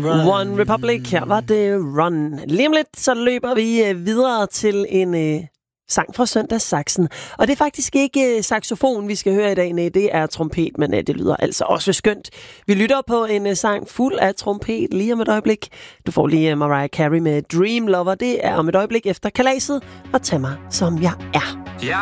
One Republic, her var det Run. Lige om lidt, så løber vi videre til en sang fra Søndagssaksen. Og det er faktisk ikke saxofon, vi skal høre i dag. Nej, det er trompet, men det lyder altså også skønt. Vi lytter på en sang fuld af trompet lige om et øjeblik. Du får lige Mariah Carey med Dream Lover. Det er om et øjeblik efter kalaset. Og tag mig, som jeg er.